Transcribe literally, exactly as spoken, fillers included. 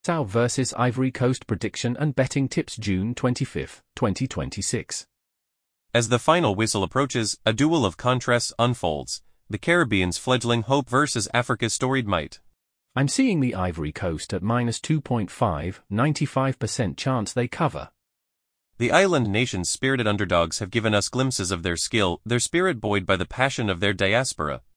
Sao versus Ivory Coast prediction and betting tips June twenty-fifth, twenty twenty-six. As the final whistle approaches, a duel of contrasts unfolds. The Caribbean's fledgling hope versus Africa's storied might. I'm seeing the Ivory Coast at minus two point five, ninety-five percent chance they cover. The island nation's spirited underdogs have given us glimpses of their skill, their spirit buoyed by the passion of their diaspora.